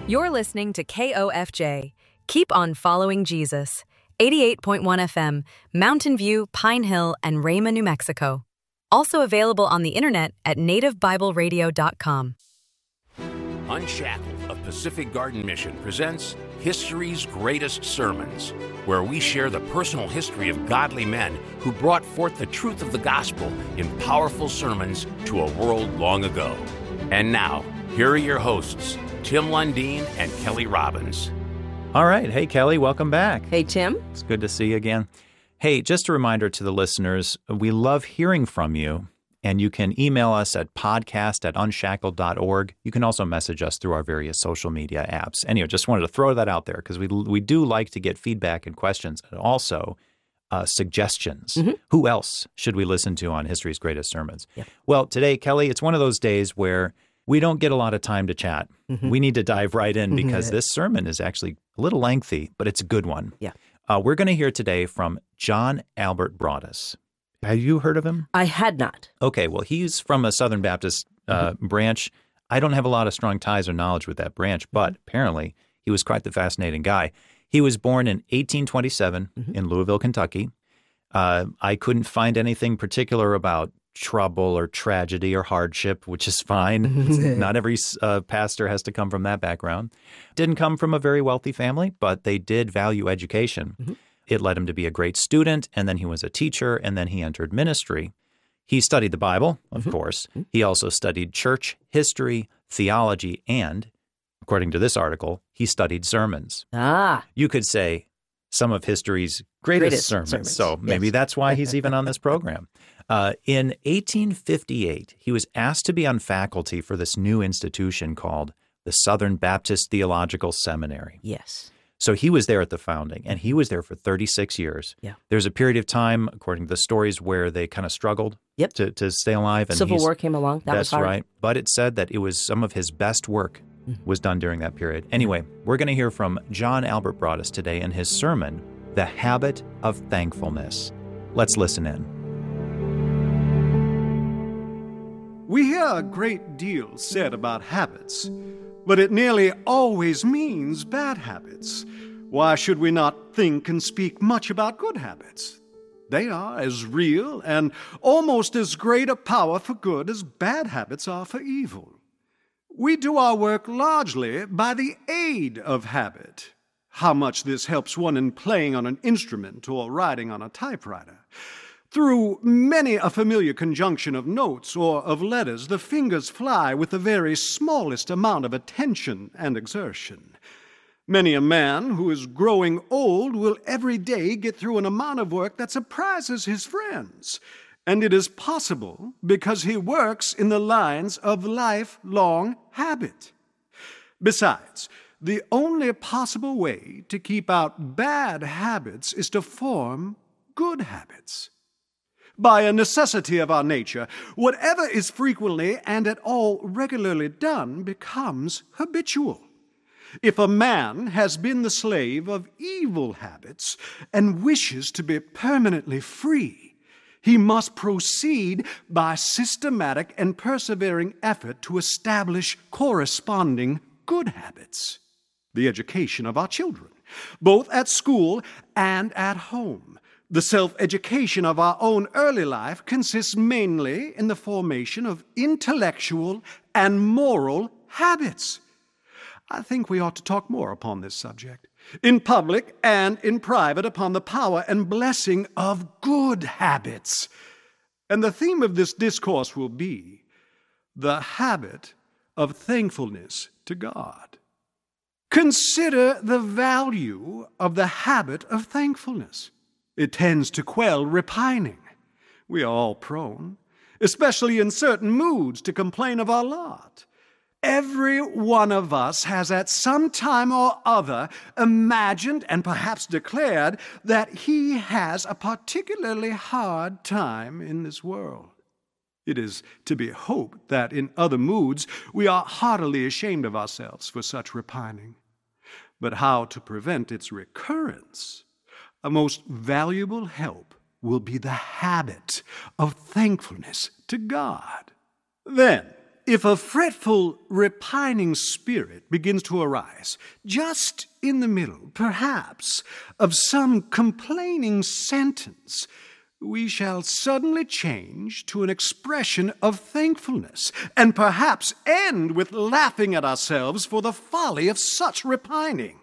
You're listening to KOFJ. Keep on following Jesus. 88.1 FM, Mountain View, Pine Hill, and Rama, New Mexico. Also available on the internet at nativebibleradio.com. Unshackled of Pacific Garden Mission presents History's Greatest Sermons, where we share the personal history of godly men who brought forth the truth of the gospel in powerful sermons to a world long ago. And now, here are your hosts, Tim Lundeen and Kelly Robbins. All right. Hey, Kelly, welcome back. Hey, Tim. It's good to see you again. Hey, just a reminder to the listeners, we love hearing from you, and you can email us at podcast@unshackled.org. You can also message us through our various social media apps. Anyway, just wanted to throw that out there because we do like to get feedback and questions, and also suggestions. Mm-hmm. Who else should we listen to on History's Greatest Sermons? Yep. Well, today, Kelly, it's one of those days where we don't get a lot of time to chat. Mm-hmm. We need to dive right in because this sermon is actually a little lengthy, but it's a good one. Yeah. We're going to hear today from John Albert Broadus. Have you heard of him? I had not. Okay, well, he's from a Southern Baptist branch. I don't have a lot of strong ties or knowledge with that branch, but apparently he was quite the fascinating guy. He was born in 1827 in Louisville, Kentucky. I couldn't find anything particular about trouble or tragedy or hardship, which is fine. Not every pastor has to come from that background. Didn't come from a very wealthy family, but they did value education. Mm-hmm. It led him to be a great student, and then he was a teacher, and then he entered ministry. He studied the Bible, of course. He also studied church history, theology, and, according to this article, he studied sermons. You could say some of history's greatest sermons. So maybe that's why he's even on this program. In 1858, he was asked to be on faculty for this new institution called the Southern Baptist Theological Seminary. Yes. So he was there at the founding, and he was there for 36 years. Yeah. There's a period of time, according to the stories, where they kind of struggled to stay alive. And Civil War came along. That was hard. That's right. But it said that it was some of his best work was done during that period. Anyway, we're going to hear from John Albert Broadus today in his sermon, The Habit of Thankfulness. Let's listen in. We hear a great deal said about habits, but it nearly always means bad habits. Why should we not think and speak much about good habits? They are as real and almost as great a power for good as bad habits are for evil. We do our work largely by the aid of habit. How much this helps one in playing on an instrument or writing on a typewriter. Through many a familiar conjunction of notes or of letters, the fingers fly with the very smallest amount of attention and exertion. Many a man who is growing old will every day get through an amount of work that surprises his friends. And it is possible because he works in the lines of lifelong habit. Besides, the only possible way to keep out bad habits is to form good habits. By a necessity of our nature, whatever is frequently and at all regularly done becomes habitual. If a man has been the slave of evil habits and wishes to be permanently free, he must proceed by systematic and persevering effort to establish corresponding good habits. The education of our children, both at school and at home. The self-education of our own early life consists mainly in the formation of intellectual and moral habits. I think we ought to talk more upon this subject, in public and in private, upon the power and blessing of good habits. And the theme of this discourse will be the habit of thankfulness to God. Consider the value of the habit of thankfulness. It tends to quell repining. We are all prone, especially in certain moods, to complain of our lot. Every one of us has at some time or other imagined and perhaps declared that he has a particularly hard time in this world. It is to be hoped that in other moods we are heartily ashamed of ourselves for such repining. But how to prevent its recurrence? A most valuable help will be the habit of thankfulness to God. Then, if a fretful, repining spirit begins to arise, just in the middle, perhaps, of some complaining sentence, we shall suddenly change to an expression of thankfulness, and perhaps end with laughing at ourselves for the folly of such repining.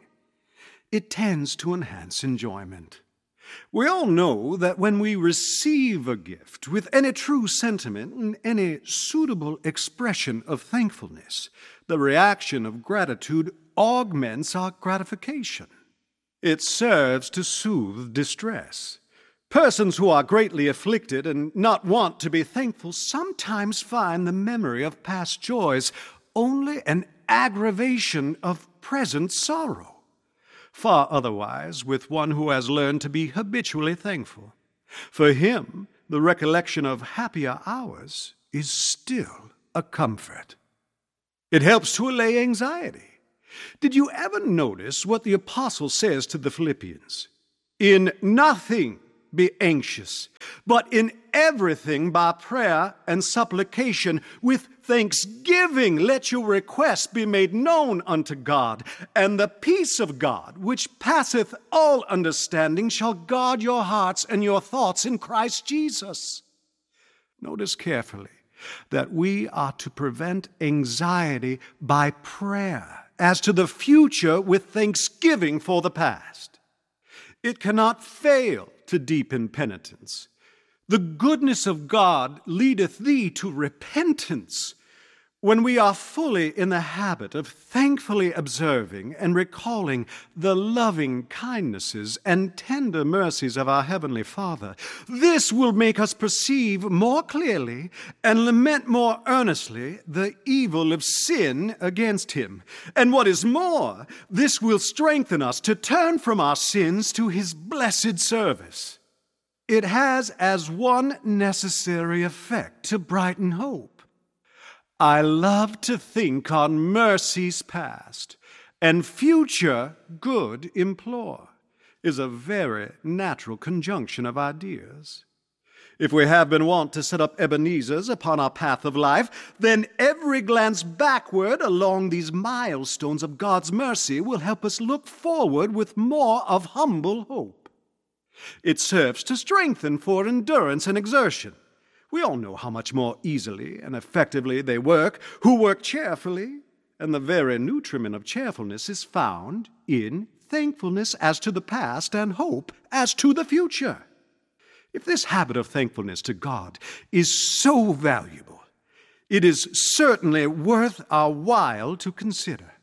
It tends to enhance enjoyment. We all know that when we receive a gift with any true sentiment and any suitable expression of thankfulness, the reaction of gratitude augments our gratification. It serves to soothe distress. Persons who are greatly afflicted and not wont to be thankful sometimes find the memory of past joys only an aggravation of present sorrow. Far otherwise with one who has learned to be habitually thankful. For him, the recollection of happier hours is still a comfort. It helps to allay anxiety. Did you ever notice what the apostle says to the Philippians? In nothing be anxious, but in everything by prayer and supplication with thanksgiving let your requests be made known unto God, and the peace of God, which passeth all understanding, shall guard your hearts and your thoughts in Christ Jesus. Notice carefully that we are to prevent anxiety by prayer as to the future with thanksgiving for the past. It cannot fail to deepen penitence. The goodness of God leadeth thee to repentance. When we are fully in the habit of thankfully observing and recalling the loving kindnesses and tender mercies of our Heavenly Father, this will make us perceive more clearly and lament more earnestly the evil of sin against Him. And what is more, this will strengthen us to turn from our sins to His blessed service. It has as one necessary effect to brighten hope. I love to think on mercies past, and future good implore, is a very natural conjunction of ideas. If we have been wont to set up Ebenezers upon our path of life, then every glance backward along these milestones of God's mercy will help us look forward with more of humble hope. It serves to strengthen for endurance and exertion. We all know how much more easily and effectively they work who work cheerfully, and the very nutriment of cheerfulness is found in thankfulness as to the past and hope as to the future. If this habit of thankfulness to God is so valuable, it is certainly worth our while to consider.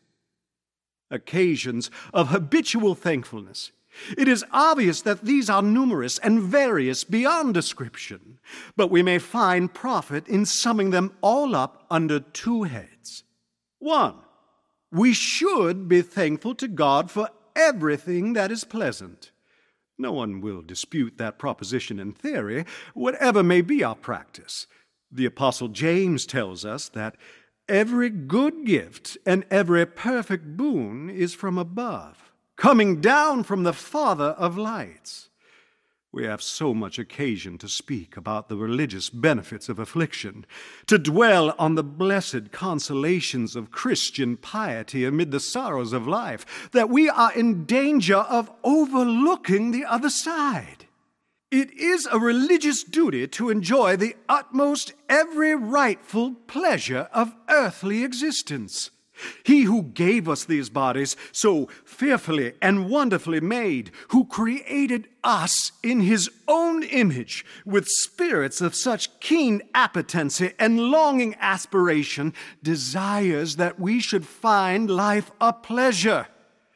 Occasions of habitual thankfulness. It is obvious that these are numerous and various beyond description, but we may find profit in summing them all up under two heads. 1, we should be thankful to God for everything that is pleasant. No one will dispute that proposition in theory, whatever may be our practice. The Apostle James tells us that every good gift and every perfect boon is from above, coming down from the Father of lights. We have so much occasion to speak about the religious benefits of affliction, to dwell on the blessed consolations of Christian piety amid the sorrows of life, that we are in danger of overlooking the other side. It is a religious duty to enjoy the utmost every rightful pleasure of earthly existence. He who gave us these bodies, so fearfully and wonderfully made, who created us in His own image, with spirits of such keen appetency and longing aspiration, desires that we should find life a pleasure.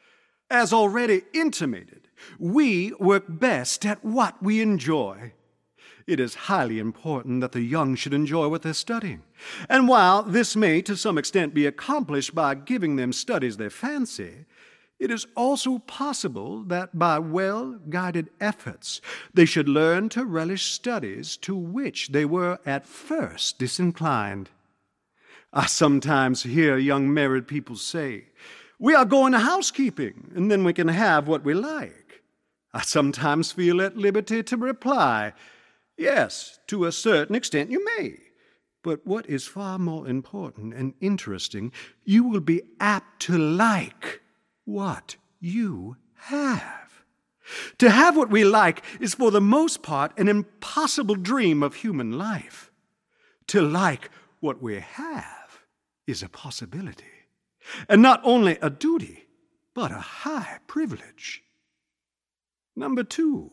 As already intimated, we work best at what we enjoy. It is highly important that the young should enjoy what they're studying. And while this may to some extent be accomplished by giving them studies they fancy, it is also possible that by well-guided efforts they should learn to relish studies to which they were at first disinclined. I sometimes hear young married people say, "We are going to housekeeping, and then we can have what we like." I sometimes feel at liberty to reply, "Yes, to a certain extent you may. But what is far more important and interesting, you will be apt to like what you have. To have what we like is for the most part an impossible dream of human life. To like what we have is a possibility, and not only a duty, but a high privilege. Number 2,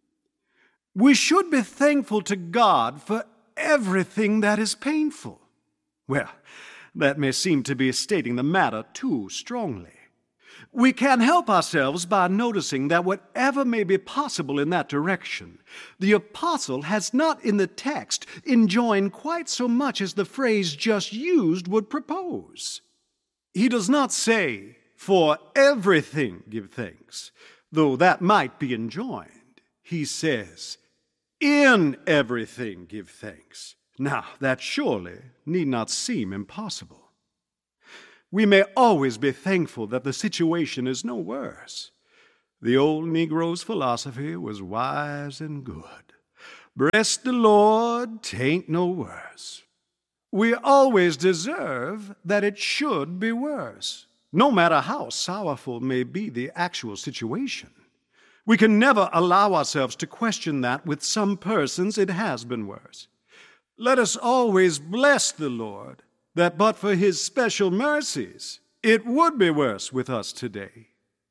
we should be thankful to God for everything that is painful. Well, that may seem to be stating the matter too strongly. We can't help ourselves by noticing that whatever may be possible in that direction, the apostle has not in the text enjoined quite so much as the phrase just used would propose. He does not say, "For everything give thanks," though that might be enjoined. He says, "In everything give thanks." Now, that surely need not seem impossible. We may always be thankful that the situation is no worse. The old Negro's philosophy was wise and good. Bless the Lord, 'tain't no worse. We always deserve that it should be worse, no matter how sorrowful may be the actual situation. We can never allow ourselves to question that with some persons it has been worse. Let us always bless the Lord, that but for his special mercies, it would be worse with us today.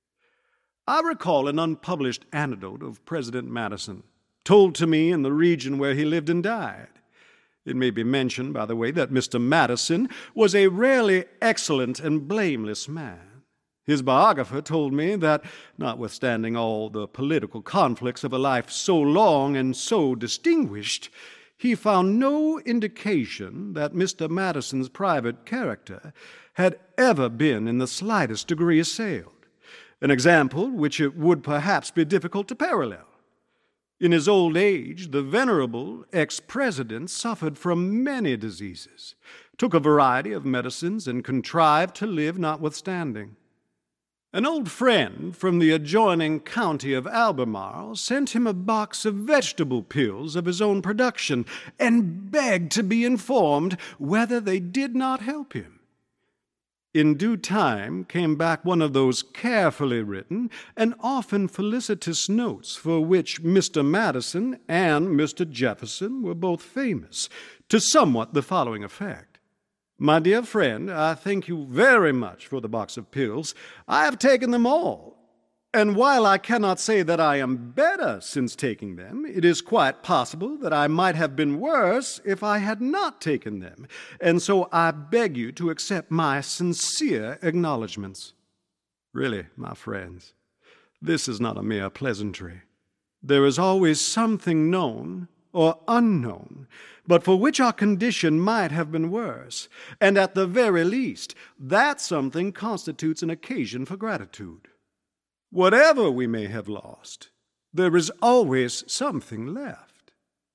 I recall an unpublished anecdote of President Madison, told to me in the region where he lived and died. It may be mentioned, by the way, that Mr. Madison was a rarely excellent and blameless man. His biographer told me that, notwithstanding all the political conflicts of a life so long and so distinguished, he found no indication that Mr. Madison's private character had ever been in the slightest degree assailed, an example which it would perhaps be difficult to parallel. In his old age, the venerable ex-president suffered from many diseases, took a variety of medicines, and contrived to live notwithstanding. An old friend from the adjoining county of Albemarle sent him a box of vegetable pills of his own production and begged to be informed whether they did not help him. In due time came back one of those carefully written and often felicitous notes for which Mr. Madison and Mr. Jefferson were both famous, to somewhat the following effect. "My dear friend, I thank you very much for the box of pills. I have taken them all, and while I cannot say that I am better since taking them, it is quite possible that I might have been worse if I had not taken them, and so I beg you to accept my sincere acknowledgments." Really, my friends, this is not a mere pleasantry. There is always something known or unknown, but for which our condition might have been worse, and at the very least, that something constitutes an occasion for gratitude. Whatever we may have lost, there is always something left.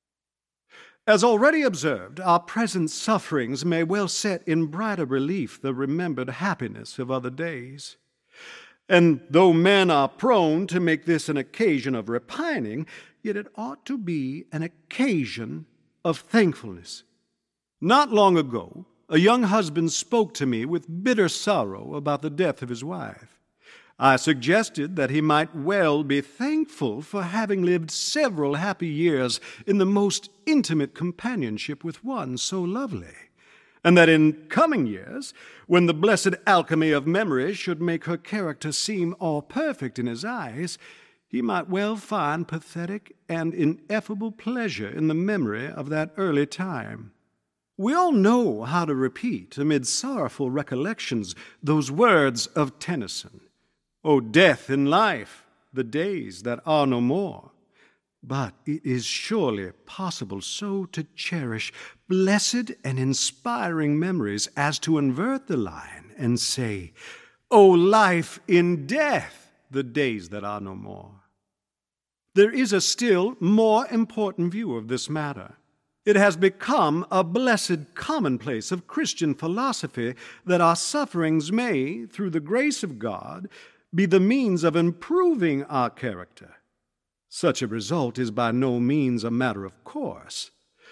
As already observed, our present sufferings may well set in brighter relief the remembered happiness of other days. And though men are prone to make this an occasion of repining, yet it ought to be an occasion of thankfulness. Not long ago, a young husband spoke to me with bitter sorrow about the death of his wife. I suggested that he might well be thankful for having lived several happy years in the most intimate companionship with one so lovely, and that in coming years, when the blessed alchemy of memory should make her character seem all perfect in his eyes, he might well find pathetic and ineffable pleasure in the memory of that early time. We all know how to repeat, amid sorrowful recollections, those words of Tennyson, "O death in life, the days that are no more." But it is surely possible so to cherish blessed and inspiring memories as to invert the line and say, "O life in death, the days that are no more." There is a still more important view of this matter. It has become a blessed commonplace of Christian philosophy that our sufferings may, through the grace of God, be the means of improving our character. Such a result is by no means a matter of course.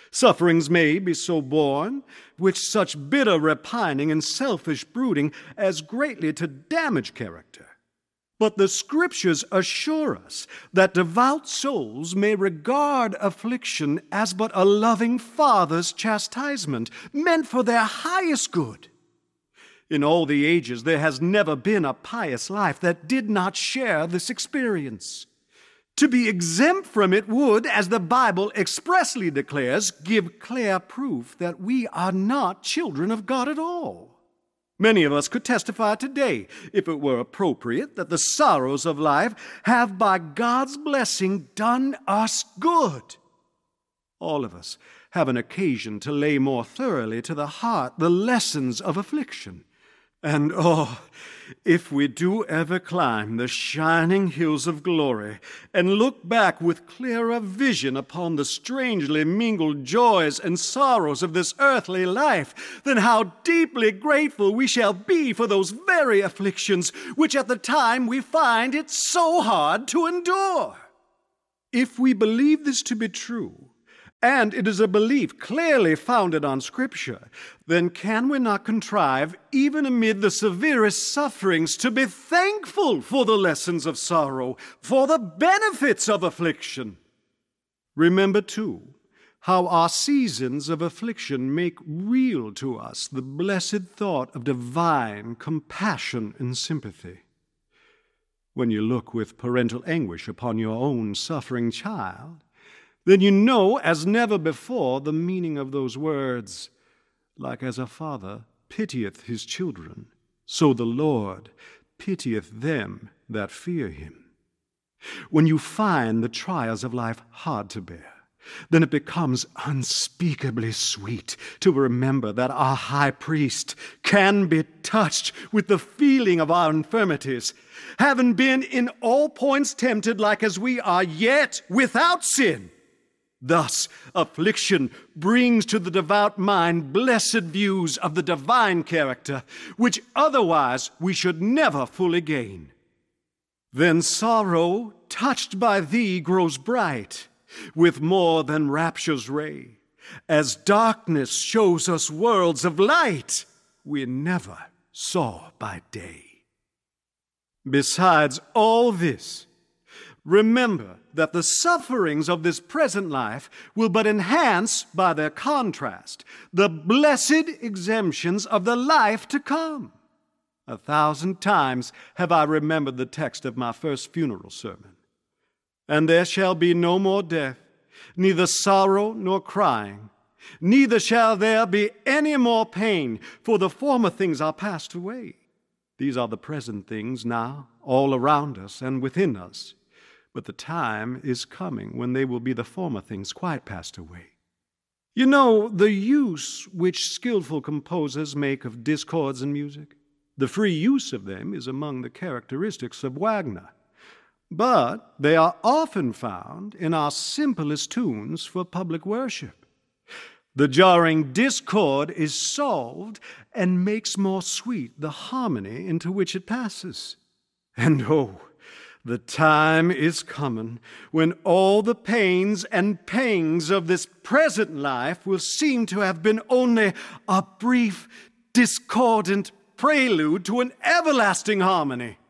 Sufferings may be so born, which such bitter repining and selfish brooding as greatly to damage character. But the Scriptures assure us that devout souls may regard affliction as but a loving Father's chastisement, meant for their highest good. In all the ages, there has never been a pious life that did not share this experience. To be exempt from it would, as the Bible expressly declares, give clear proof that we are not children of God at all. Many of us could testify today, if it were appropriate, that the sorrows of life have by God's blessing done us good. All of us have an occasion to lay more thoroughly to the heart the lessons of affliction. And if we do ever climb the shining hills of glory and look back with clearer vision upon the strangely mingled joys and sorrows of this earthly life, then how deeply grateful we shall be for those very afflictions which at the time we find it so hard to endure. If we believe this to be true, and it is a belief clearly founded on Scripture, then can we not contrive, even amid the severest sufferings, to be thankful for the lessons of sorrow, for the benefits of affliction? Remember, too, how our seasons of affliction make real to us the blessed thought of divine compassion and sympathy. When you look with parental anguish upon your own suffering child, then you know as never before the meaning of those words, like as a father pitieth his children, so the Lord pitieth them that fear him. When you find the trials of life hard to bear, then it becomes unspeakably sweet to remember that our high priest can be touched with the feeling of our infirmities, having been in all points tempted like as we are, yet without sin. Thus, affliction brings to the devout mind blessed views of the divine character, which otherwise we should never fully gain. Then sorrow, touched by thee, grows bright, with more than rapture's ray, as darkness shows us worlds of light we never saw by day. Besides all this, remember that the sufferings of this present life will but enhance, by their contrast, the blessed exemptions of the life to come. 1,000 times have I remembered the text of my first funeral sermon. And there shall be no more death, neither sorrow nor crying, neither shall there be any more pain, for the former things are passed away. These are the present things now, all around us and within us. But the time is coming when they will be the former things quite passed away. You know the use which skillful composers make of discords in music? The free use of them is among the characteristics of Wagner. But they are often found in our simplest tunes for public worship. The jarring discord is solved and makes more sweet the harmony into which it passes. And the time is coming when all the pains and pangs of this present life will seem to have been only a brief, discordant prelude to an everlasting harmony.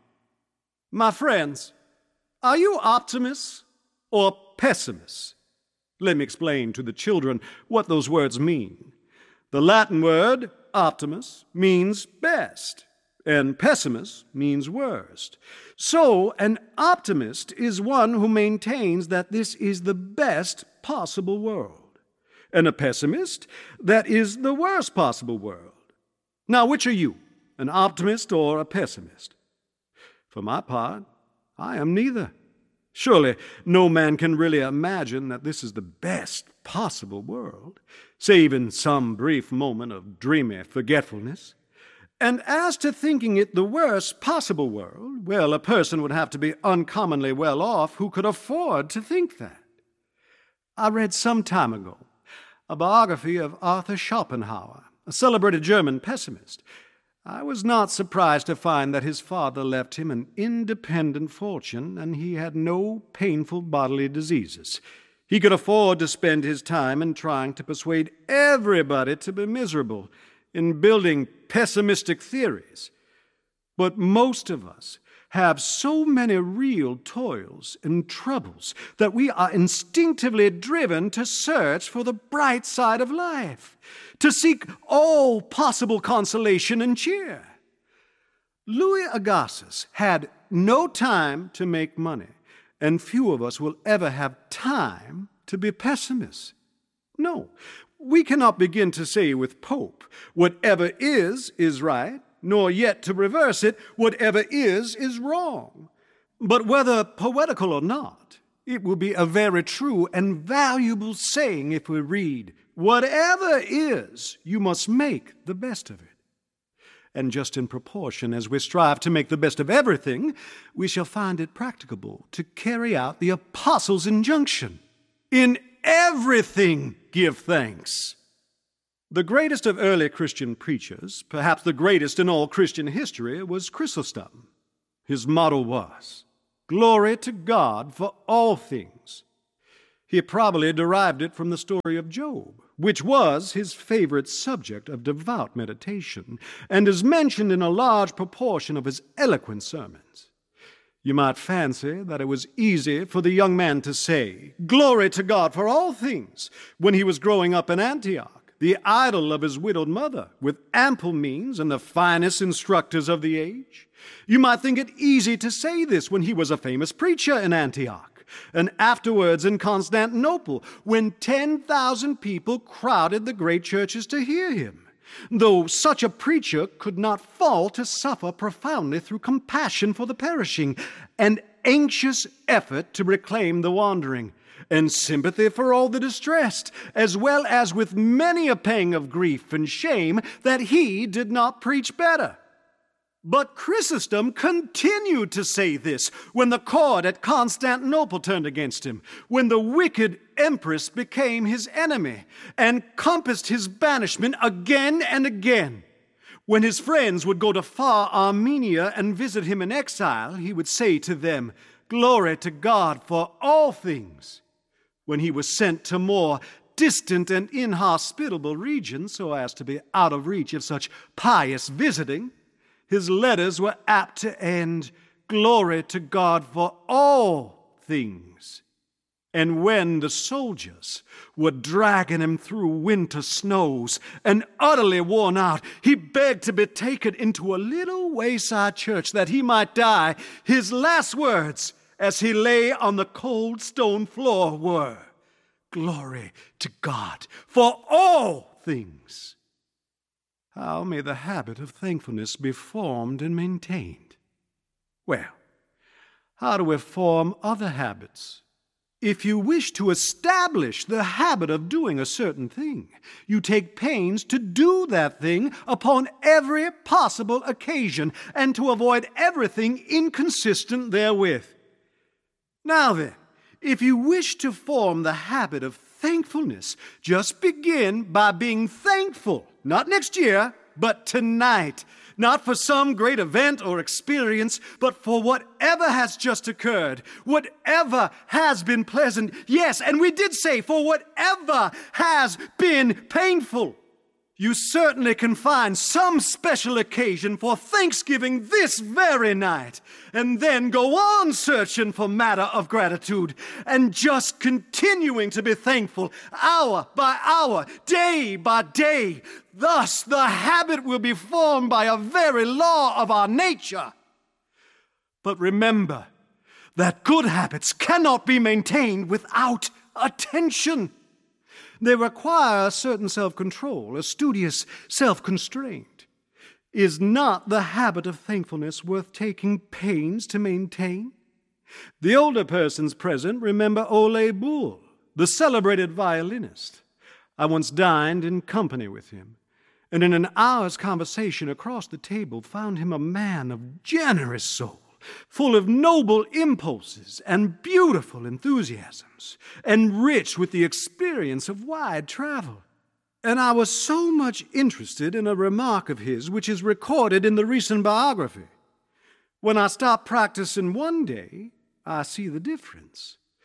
My friends, are you optimists or pessimists? Let me explain to the children what those words mean. The Latin word optimus means best, and pessimist means worst. So, an optimist is one who maintains that this is the best possible world, and a pessimist that is the worst possible world. Now, which are you, an optimist or a pessimist? For my part, I am neither. Surely no man can really imagine that this is the best possible world, save in some brief moment of dreamy forgetfulness. And as to thinking it the worst possible world, well, a person would have to be uncommonly well off who could afford to think that. I read some time ago a biography of Arthur Schopenhauer, a celebrated German pessimist. I was not surprised to find that his father left him an independent fortune and he had no painful bodily diseases. He could afford to spend his time in trying to persuade everybody to be miserable, in building pessimistic theories. But most of us have so many real toils and troubles that we are instinctively driven to search for the bright side of life, to seek all possible consolation and cheer. Louis Agassiz had no time to make money, and few of us will ever have time to be pessimists. No, we cannot begin to say with Pope, whatever is right, nor yet to reverse it, whatever is wrong. But whether poetical or not, it will be a very true and valuable saying if we read, whatever is, you must make the best of it. And just in proportion as we strive to make the best of everything, we shall find it practicable to carry out the Apostles' injunction. In everything give thanks. The greatest of early Christian preachers, perhaps the greatest in all Christian history, was Chrysostom. His motto was, "Glory to God for all things." He probably derived it from the story of Job, which was his favorite subject of devout meditation, and is mentioned in a large proportion of his eloquent sermons. You might fancy that it was easy for the young man to say, "Glory to God for all things," when he was growing up in Antioch, the idol of his widowed mother, with ample means and the finest instructors of the age. You might think it easy to say this when he was a famous preacher in Antioch, and afterwards in Constantinople, when 10,000 people crowded the great churches to hear him, though such a preacher could not fail to suffer profoundly through compassion for the perishing, and anxious effort to reclaim the wandering, and sympathy for all the distressed, as well as with many a pang of grief and shame that he did not preach better. But Chrysostom continued to say this when the court at Constantinople turned against him, when the wicked empress became his enemy and compassed his banishment again and again. When his friends would go to far Armenia and visit him in exile, he would say to them, "Glory to God for all things." When he was sent to more distant and inhospitable regions so as to be out of reach of such pious visiting, his letters were apt to end, "Glory to God for all things." And when the soldiers were dragging him through winter snows and utterly worn out, he begged to be taken into a little wayside church that he might die. His last words, as he lay on the cold stone floor, were, "Glory to God for all things." How may the habit of thankfulness be formed and maintained? Well, how do we form other habits? If you wish to establish the habit of doing a certain thing, you take pains to do that thing upon every possible occasion and to avoid everything inconsistent therewith. Now then, if you wish to form the habit of thankfulness, just begin by being thankful, not next year, but tonight. Not for some great event or experience, but for whatever has just occurred, whatever has been pleasant. Yes, and we did say for whatever has been painful. You certainly can find some special occasion for thanksgiving this very night, and then go on searching for matter of gratitude, and just continuing to be thankful hour by hour, day by day. Thus, the habit will be formed by a very law of our nature. But remember that good habits cannot be maintained without attention. They require a certain self-control, a studious self-constraint. Is not the habit of thankfulness worth taking pains to maintain? The older persons present remember Ole Bull, the celebrated violinist. I once dined in company with him, and in an hour's conversation across the table found him a man of generous soul, full of noble impulses and beautiful enthusiasms, and rich with the experience of wide travel. And I was so much interested in a remark of his which is recorded in the recent biography. When I stop practicing one day, I see the difference.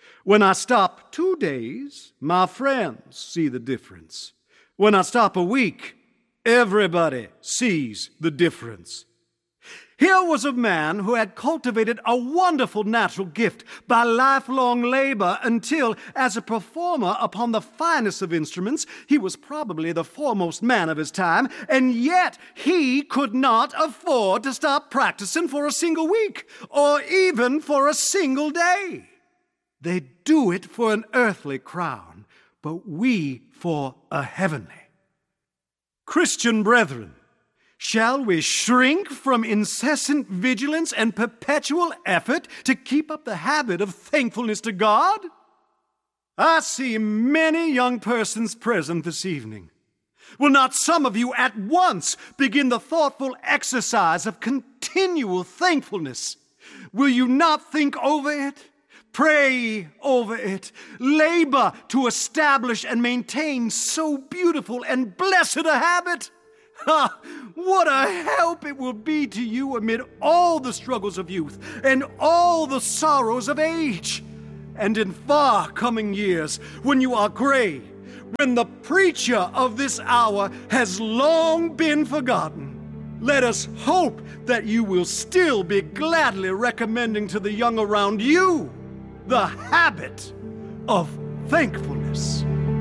When I stop 2 days, my friends see the difference. When I stop a week, everybody sees the difference. Here was a man who had cultivated a wonderful natural gift by lifelong labor until, as a performer upon the finest of instruments, he was probably the foremost man of his time, and yet he could not afford to stop practicing for a single week or even for a single day. They do it for an earthly crown, but we for a heavenly. Christian brethren, shall we shrink from incessant vigilance and perpetual effort to keep up the habit of thankfulness to God? I see many young persons present this evening. Will not some of you at once begin the thoughtful exercise of continual thankfulness? Will you not think over it? Pray over it. Labor to establish and maintain so beautiful and blessed a habit. Ah, what a help it will be to you amid all the struggles of youth and all the sorrows of age. And in far coming years, when you are gray, when the preacher of this hour has long been forgotten, let us hope that you will still be gladly recommending to the young around you the habit of thankfulness.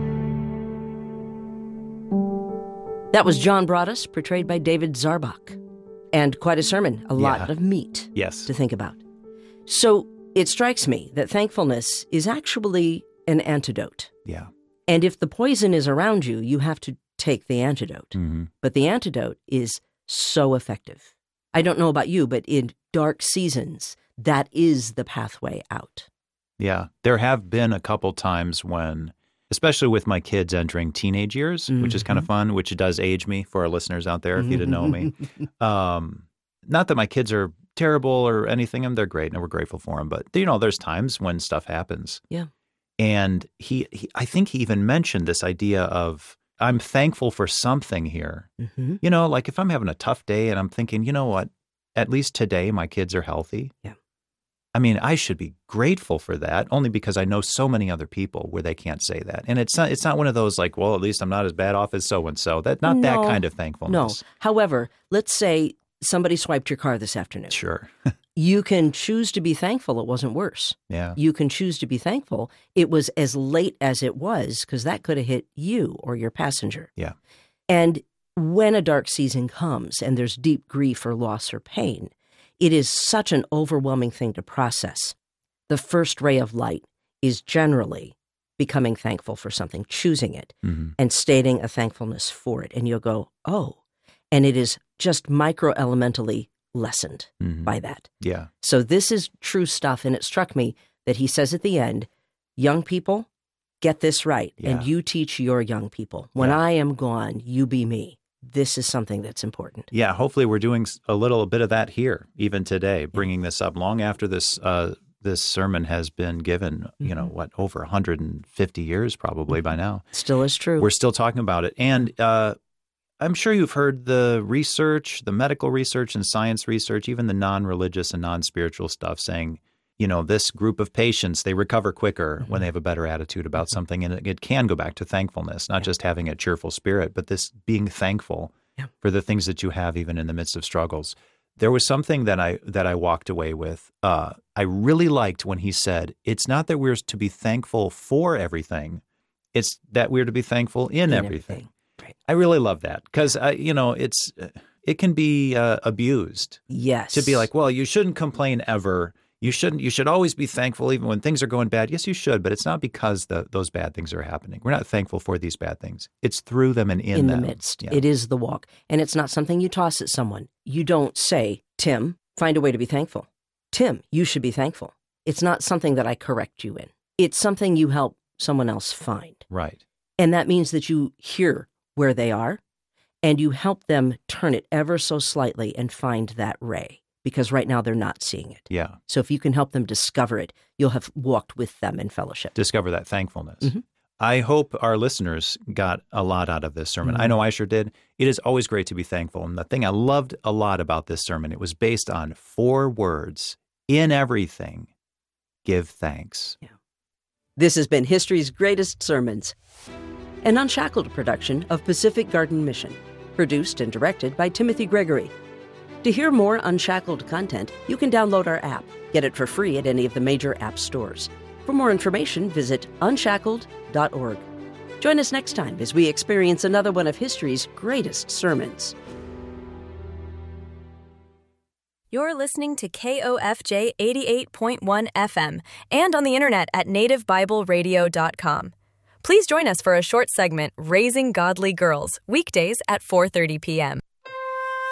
That was John Broadus, portrayed by David Zarbach. And quite a sermon, a lot of meat to think about. So it strikes me that thankfulness is actually an antidote. Yeah. And if the poison is around you, you have to take the antidote. Mm-hmm. But the antidote is so effective. I don't know about you, but in dark seasons, that is the pathway out. Yeah. There have been a couple times when, especially with my kids entering teenage years, which is kind of fun, which does age me for our listeners out there, if you didn't know me. Not that my kids are terrible or anything, and they're great, and we're grateful for them. But, you know, there's times when stuff happens. Yeah. And I think he even mentioned this idea of, I'm thankful for something here. Mm-hmm. You know, like if I'm having a tough day and I'm thinking, you know what, at least today my kids are healthy. Yeah. I mean, I should be grateful for that, only because I know so many other people where they can't say that. And it's not one of those like, well, at least I'm not as bad off as so-and-so. That kind of thankfulness. No. However, let's say somebody swiped your car this afternoon. Sure. You can choose to be thankful it wasn't worse. Yeah. You can choose to be thankful it was as late as it was, because that could have hit you or your passenger. Yeah. And when a dark season comes and there's deep grief or loss or pain, it is such an overwhelming thing to process. The first ray of light is generally becoming thankful for something, choosing it, and stating a thankfulness for it. And you'll go, oh, and it is just micro-elementally lessened by that. Yeah. So this is true stuff. And it struck me that he says at the end, young people, get this right. Yeah. And you teach your young people. When I am gone, you be me. This is something that's important. Yeah, hopefully we're doing a little bit of that here, even today, bringing this up long after this sermon has been given, you know, over 150 years probably by now. Still is true. We're still talking about it. And I'm sure you've heard the research, the medical research and science research, even the non-religious and non-spiritual stuff saying, you know, this group of patients, they recover quicker when they have a better attitude about something. And it can go back to thankfulness, not just having a cheerful spirit, but this being thankful for the things that you have even in the midst of struggles. There was something that I walked away with. I really liked when he said, it's not that we're to be thankful for everything. It's that we're to be thankful in everything. Right. I really love that because, you know, it can be abused. Yes. To be like, well, you shouldn't complain ever. You should always be thankful even when things are going bad. Yes, you should, but it's not because those bad things are happening. We're not thankful for these bad things. It's through them and in them. In the midst. Yeah. It is the walk. And it's not something you toss at someone. You don't say, Tim, find a way to be thankful. Tim, you should be thankful. It's not something that I correct you in. It's something you help someone else find. Right. And that means that you hear where they are and you help them turn it ever so slightly and find that ray. Because right now they're not seeing it. Yeah. So if you can help them discover it, you'll have walked with them in fellowship. Discover that thankfulness. I hope our listeners got a lot out of this sermon. I know I sure did. It is always great to be thankful. And the thing I loved a lot about this sermon, it was based on 4 words. In everything, give thanks. Yeah. This has been History's Greatest Sermons, an Unshackled production of Pacific Garden Mission, produced and directed by Timothy Gregory. To hear more Unshackled content, you can download our app. Get it for free at any of the major app stores. For more information, visit unshackled.org. Join us next time as we experience another one of history's greatest sermons. You're listening to KOFJ 88.1 FM and on the internet at nativebibleradio.com. Please join us for a short segment, Raising Godly Girls, weekdays at 4:30 p.m.